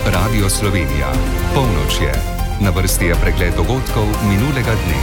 Radio Slovenija. Polnoč je. Na vrsti je pregled dogodkov minulega dne.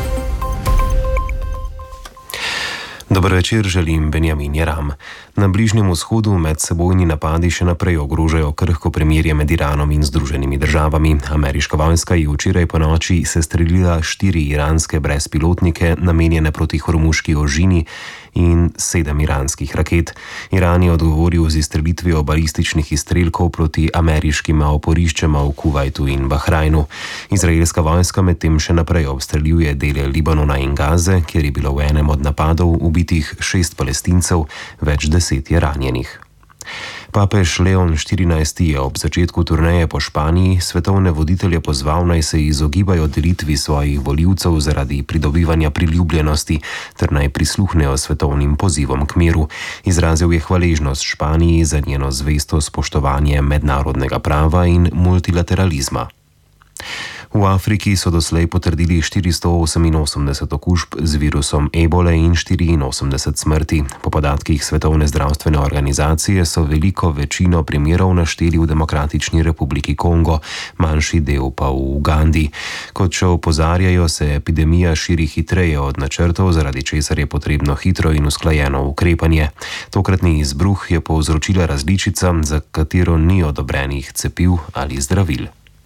Dober večer, želim Benjamin Jeram. Na Bližnjem vzhodu medsebojni napadi še naprej ogrožajo krhko premirje med Iranom in Združenimi državami. Ameriška vojska je včeraj ponoči sestrelila 4 iranske brezpilotnike, namenjene proti Hormuški ožini, in 7 iranskih raket. Iran je odgovoril z izstrelitvijo balističnih izstrelkov proti ameriškima oporiščema v Kuvajtu in Bahrajnu. Izraelska vojska medtem še naprej obstreljuje dele Libanona in Gaze, kjer je bilo v enem od napadov ubitih 6 Palestincev, več 10 je ranjenih. Papež Leon XIV je ob začetku turneje po Španiji svetovne voditelje pozval, naj se izogibajo delitvi svojih volivcev zaradi pridobivanja priljubljenosti ter naj prisluhnejo svetovnim pozivom k miru. Izrazil je hvaležnost Španiji za njeno zvesto spoštovanje mednarodnega prava in multilateralizma. V Afriki so doslej potrdili 488 okužb z virusom ebole in 84 smrti. Po podatkih Svetovne zdravstvene organizacije so veliko večino primerov našteli v Demokratični republiki Kongo, manjši del pa v Ugandi. Kot še opozarjajo, se epidemija širi hitreje od načrtov, zaradi česar je potrebno hitro in usklajeno ukrepanje. Tokratni izbruh je povzročila različica, za katero ni odobrenih cepiv ali zdravil.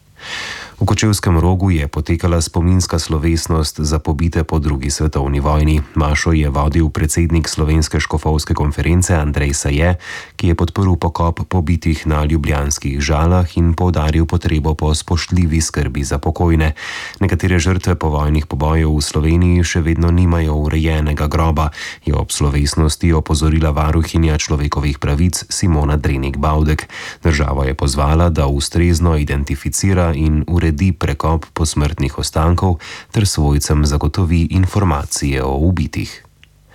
V Kočevskem Rogu je potekala spominska slovesnost za pobite po drugi svetovni vojni. Mašo je vodil predsednik Slovenske škofovske konference Andrej Saje, ki je podprl pokop pobitih na ljubljanskih Žalah in poudaril potrebo po spoštljivi skrbi za pokojne. Nekatere žrtve povojnih pobojev v Sloveniji še vedno nimajo urejenega groba, je ob slovesnosti opozorila varuhinja človekovih pravic Simona Drenik-Bavdek. Država je pozvala, da ustrezno identificira in uredi prekop posmrtnih ostankov ter svojcem zagotovi informacije o ubitih.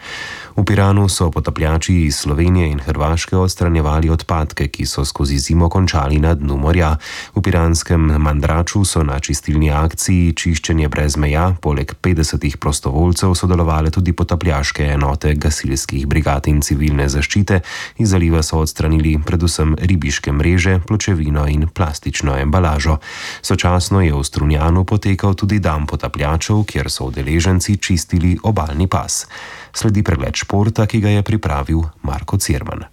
V Piranu so potapljači iz Slovenije in Hrvaške odstranjevali odpadke, ki so skozi zimo končali na dnu morja. V piranskem Mandraču so na čistilni akciji Čiščenje brez meja poleg 50 prostovoljcev sodelovale tudi potapljaške enote gasilskih brigad in civilne zaščite. Iz zaliva so odstranili predvsem ribiške mreže, pločevino in plastično embalažo. Sočasno je v Strunjanu potekal tudi dan potapljačev, kjer so udeleženci čistili obalni pas. Sledi pregled športa, ki ga je pripravil Marko Cirman.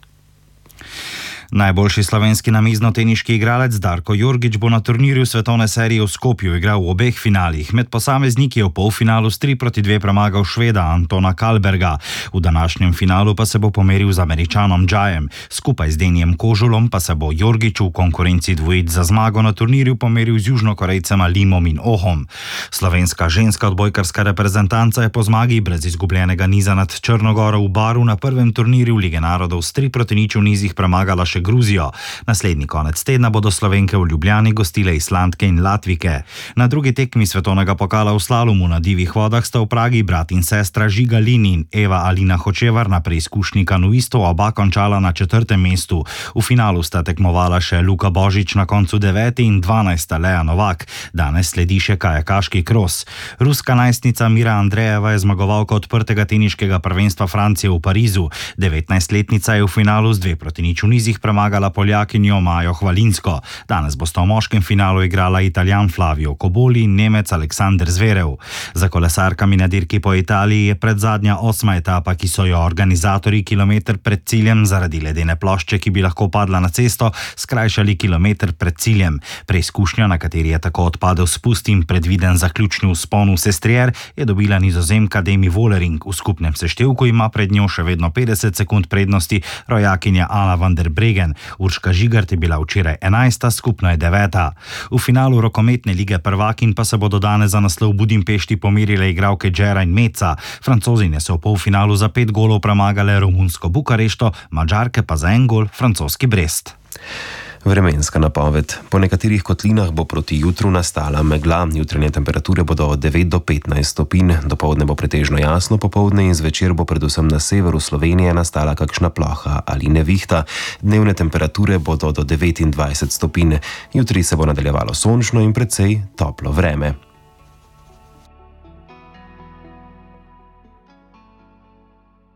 Najboljši slovenski namiznoteniški igralec Darko Jorgić bo na turnirju svetovne serije v Skopju igral v obeh finalih. Med posamezniki je v polfinalu s 3-2 premagal Šveda Antona Kalberga. V današnjem finalu pa se bo pomeril z Američanom Džajem. Skupaj z Denijem Kožulom pa se bo Jorgić v konkurenci dvojic za zmago na turnirju pomeril z Južnokorejcema Limom in Ohom. Slovenska ženska odbojkarska reprezentanca je po zmagi brez izgubljenega niza nad Črnogoro v Baru na prvem turnirju Lige narodov s 3-0 v nizih premagala še Gruzijo. Naslednji konec tedna bodo Slovenke v Ljubljani gostile Islandke in Latvike. Na drugi tekmi svetovnega pokala v slalomu na divjih vodah sta v Pragi brat in sestra Žiga Lin in Eva Alina Hočevar na preizkušnji kanuistov oba končala na 4. mestu. V finalu sta tekmovala še Luka Božič na koncu 9. in 12. Lea Novak. Danes sledi še kajakaški kros. Ruska najstnica Mira Andrejeva je zmagovalka odprtega teniškega prvenstva Francije v Parizu. 19-letnica je v finalu z 2-0 v nizih premagala Poljakinjo Majo Hvalinsko. Danes bosta v moškem finalu igrala Italijan Flavio Koboli in Nemec Aleksander Zverev. Za kolesarkami na dirki po Italiji je predzadnja 8. etapa, ki so jo organizatorji kilometer pred ciljem zaradi ledene plošče, ki bi lahko padla na cesto, skrajšali kilometer pred ciljem. Preizkušnja, na kateri je tako odpadel spust in predviden zaključni vzpon v Sestriere, je dobila Nizozemka Demi Vollering. V skupnem seštevku ima pred njo še vedno 50 sekund prednosti rojakinja Ana van der Bregen. Urška Žigart je bila včeraj 11., skupno je 9. V finalu rokometne lige prvakinj pa se bodo danes za naslov v Budimpešti pomerile igralke Džera in Meca. Francozine so v polfinalu za 5 golov premagale romunsko Bukarešto, Madžarke pa za 1 gol francoski Brest. Vremenska napoved. Po nekaterih kotlinah bo proti jutru nastala megla. Jutranje temperature bodo od 9 do 15 stopinj. Dopoldne bo pretežno jasno, popoldne in zvečer bo predvsem na severu Slovenije nastala kakšna ploha ali nevihta. Dnevne temperature bodo do 29 stopinj. Jutri se bo nadaljevalo sončno in precej toplo vreme.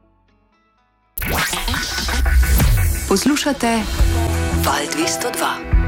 Poslušate Val 202.